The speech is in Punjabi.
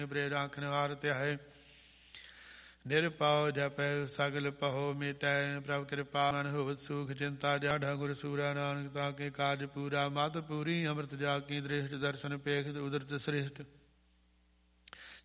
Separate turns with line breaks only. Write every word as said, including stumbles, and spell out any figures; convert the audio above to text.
ਬਰੇ ਰਾਖਨ ਹਾਰ ਧਿਆਏ ਨਿਰਪਾਉ ਜਪੈ ਸਗਲ ਪਹੋ ਮਿਟੈ ਪ੍ਰਭ ਕਿਰਪਾ ਮਨ ਹੋਵਤ ਸੁਖ ਚਿੰਤਾ ਜਾਢਾ ਗੁਰ ਸੂਰਾ ਨਾਨਕ ਤਾਕੇ ਕਾਜ ਪੂਰਾ ਮਤ ਪੂਰੀ ਅੰਮ੍ਰਿਤ ਜਾ ਕੀ ਦ੍ਰਿਸ਼ਟ ਦਰਸ਼ਨ ਪੇਖਿਤ ਉਦਰਤ ਸ੍ਰਿਸ਼ਟ